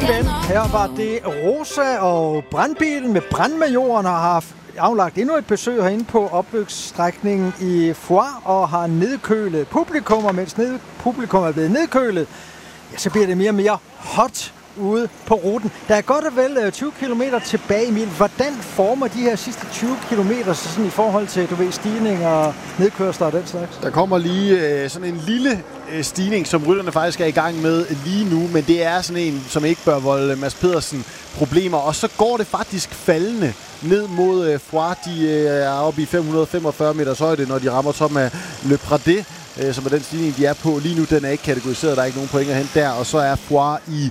ven. Her var det Rosa og brandbilen med brandmajoren har haft aflagt endnu et besøg herinde på opløbsstrækningen i Foix og har nedkølet publikum, og mens publikum er blevet nedkølet, ja, så bliver det mere og mere hot ude på ruten. Der er godt og vel 20 km tilbage, Emil. Hvordan former de her sidste 20 km sådan i forhold til, stigninger og nedkørsler og den slags? Der kommer lige sådan en lille stigning, som rytterne faktisk er i gang med lige nu, men det er sådan en, som ikke bør volde Mads Pedersen problemer. Og så går det faktisk faldende ned mod Foix. De er oppe i 545 meters højde, når de rammer toppen af Le Pradet, som er den stigning, de er på lige nu. Den er ikke kategoriseret, der er ikke nogen point at hente der. Og så er Foix i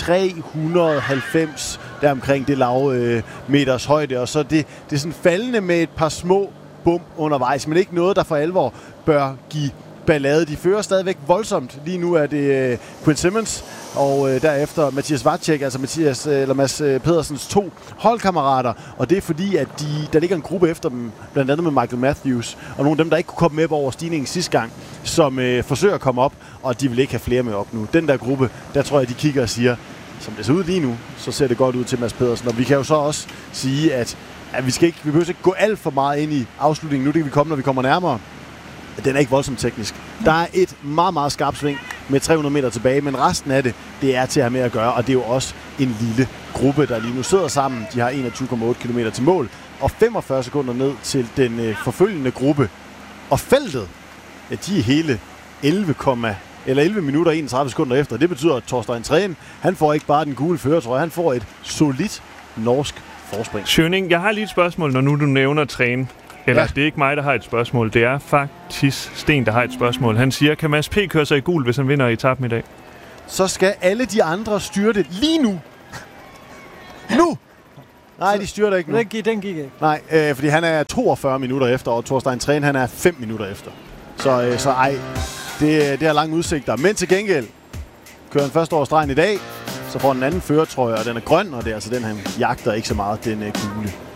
390 der omkring det lave meters højde. Og så det er sådan faldende med et par små bump undervejs, men ikke noget, der for alvor bør give ballade. De fører stadigvæk voldsomt. Lige nu er det Quinn Simmons, og derefter Mathias Vacek, altså Mads Pedersens to holdkammerater. Og det er fordi, at der ligger en gruppe efter dem, blandt andet med Michael Matthews, og nogle af dem, der ikke kunne komme med over stigningen sidste gang, som forsøger at komme op, og de vil ikke have flere med op nu. Den der gruppe, der tror jeg, de kigger og siger, som det ser ud lige nu, så ser det godt ud til Mads Pedersen. Og vi kan jo så også sige, at vi behøver ikke gå alt for meget ind i afslutningen. Nu det kan vi komme, når vi kommer nærmere. Den er ikke voldsomt teknisk. Der er et meget, meget skarpt sving med 300 meter tilbage, men resten af det er til at have med at gøre, og det er jo også en lille gruppe, der lige nu sidder sammen. De har 21,8 km til mål, og 45 sekunder ned til den forfølgende gruppe. Og feltet, ja, de er hele 11 minutter og 31 sekunder efter. Det betyder, at Torstein Træn, han får ikke bare den gule førertrøje, han får et solidt norsk forspring. Schøning, jeg har lige et spørgsmål, når nu du nævner Træn. Eller ja. Det er ikke mig, der har et spørgsmål. Det er faktisk Sten, der har et spørgsmål. Han siger, kan Mads P. køre sig i gul, hvis han vinder etappen i dag? Så skal alle de andre styrte lige nu. Nu! Nej, de styrter ikke nu. Den gik ikke. Nej, fordi han er 42 minutter efter, og Torstein Træn, han er 5 minutter efter. Så ej, det har lange udsigter. Men til gengæld kører han først over stregen i dag, så får den anden førertrøje, og den er grøn, og det er altså den, han jagter ikke så meget, den gule.